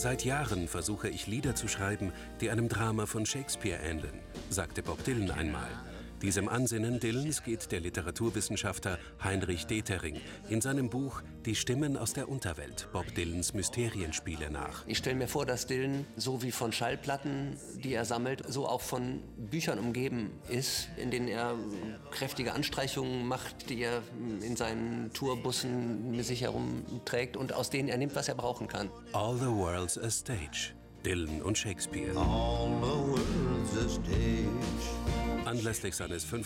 Seit Jahren versuche ich Lieder zu schreiben, die einem Drama von Shakespeare ähneln, sagte Bob Dylan einmal. Diesem Ansinnen Dylans geht der Literaturwissenschaftler Heinrich Detering in seinem Buch Die Stimmen aus der Unterwelt, Bob Dylans Mysterienspiele nach. Ich stelle mir vor, dass Dylan, so wie von Schallplatten, die er sammelt, so auch von Büchern umgeben ist, in denen er kräftige Anstreichungen macht, die er in seinen Tourbussen mit sich herumträgt und aus denen er nimmt, was er brauchen kann. All the world's a stage. Dylan und Shakespeare. All the world's a stage. Anlässlich seines